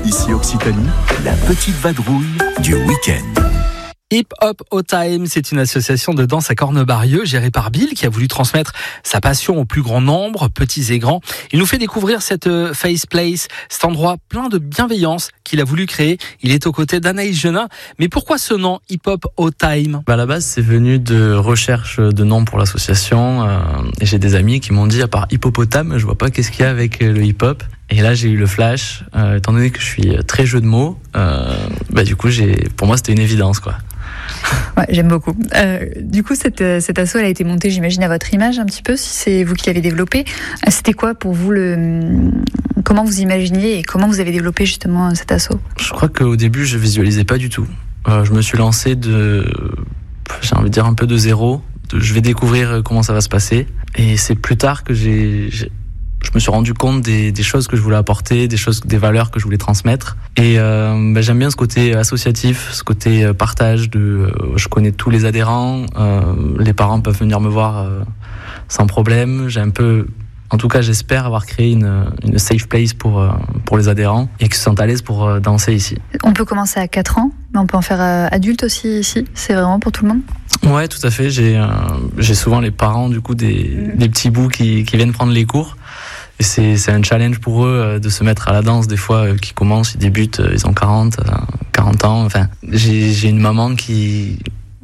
Ici Occitanie, la petite vadrouille du week-end. Hip Hop Au Time, c'est une association de danse à Cornebarieux gérée par Bill qui a voulu transmettre sa passion au plus grand nombre, petits et grands. Il nous fait découvrir cette Face Place, cet endroit plein de bienveillance qu'il a voulu créer. Il est aux côtés d'Anaïs Genin. Mais pourquoi ce nom Hip Hop Au Time ? À la base, c'est venu de recherche de noms pour l'association. Et j'ai des amis qui m'ont dit, à part hippopotame, je vois pas qu'est-ce qu'il y a avec le hip-hop. Et là, j'ai eu le flash. Étant donné que je suis très jeu de mots, du coup, pour moi, c'était une évidence, quoi. Ouais, j'aime beaucoup. Du coup, cette asso, elle a été montée, j'imagine, à votre image un petit peu, si c'est vous qui l'avez développée. C'était quoi pour vous comment vous imaginiez et comment vous avez développé justement cette asso ? Je crois qu'au début, je visualisais pas du tout. Je me suis lancé j'ai envie de dire un peu de zéro. Je vais découvrir comment ça va se passer. Et c'est plus tard que je me suis rendu compte des choses que je voulais apporter, des valeurs que je voulais transmettre. Et j'aime bien ce côté associatif, ce côté partage. Je connais tous les adhérents, les parents peuvent venir me voir sans problème. En tout cas, j'espère avoir créé une safe place pour les adhérents et qu'ils se sentent à l'aise pour danser ici. On peut commencer à 4 ans, mais on peut en faire adulte aussi ici. C'est vraiment pour tout le monde ? Ouais, tout à fait. J'ai souvent les parents du coup des petits bouts qui viennent prendre les cours. Et c'est un challenge pour eux de se mettre à la danse, des fois, qui commencent, ils débutent, ils ont 40 ans. Enfin, j'ai une maman qui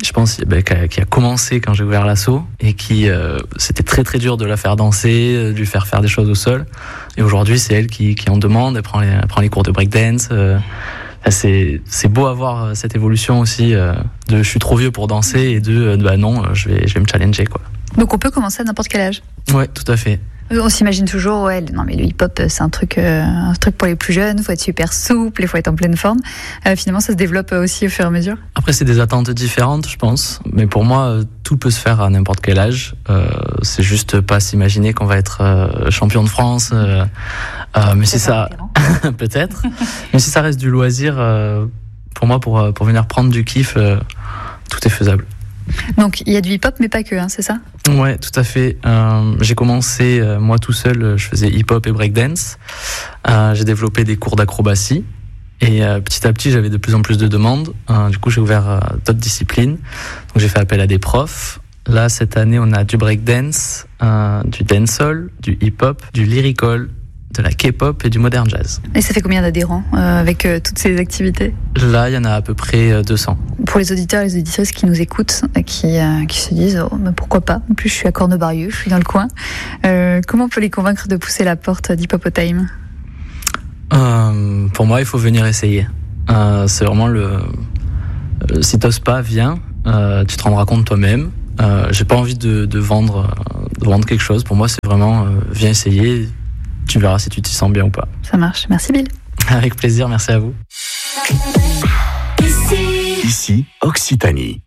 a commencé quand j'ai ouvert l'asso et qui, c'était très très dur de la faire danser, de lui faire des choses au sol. Et aujourd'hui, c'est elle qui en demande, elle prend les cours de breakdance. C'est beau à voir cette évolution aussi de je suis trop vieux pour danser et non, je vais me challenger, quoi. Donc on peut commencer à n'importe quel âge ? Ouais, tout à fait. On s'imagine toujours, non mais le hip-hop c'est un truc pour les plus jeunes, faut être super souple, il faut être en pleine forme. Finalement ça se développe aussi au fur et à mesure. Après c'est des attentes différentes je pense, mais pour moi tout peut se faire à n'importe quel âge. C'est juste pas s'imaginer qu'on va être champion de France, mais c'est ça, peut-être. Mais si ça reste du loisir, pour moi pour venir prendre du kiff, tout est faisable. Donc il y a du hip-hop mais pas que, c'est ça ? Ouais, tout à fait. J'ai commencé moi tout seul, je faisais hip-hop et breakdance. J'ai développé des cours d'acrobatie et petit à petit j'avais de plus en plus de demandes. Du coup j'ai ouvert d'autres disciplines. Donc j'ai fait appel à des profs. Là cette année on a du breakdance, du dancehall, du hip-hop, du lyrical, de la K-pop et du modern jazz. Et ça fait combien d'adhérents avec toutes ces activités ? Là, il y en a à peu près 200. Pour les auditeurs et les auditrices qui nous écoutent, qui se disent mais pourquoi pas ? En plus, je suis à Cornebarieux, je suis dans le coin. Comment on peut les convaincre de pousser la porte d'Hip Hop Au Time ? Pour moi, il faut venir essayer. C'est vraiment si t'oses pas, viens. Tu te rendras compte toi-même. J'ai pas envie de vendre quelque chose. Pour moi, c'est vraiment viens essayer. Tu verras si tu t'y sens bien ou pas. Ça marche. Merci Bill. Avec plaisir, merci à vous. Ici Occitanie.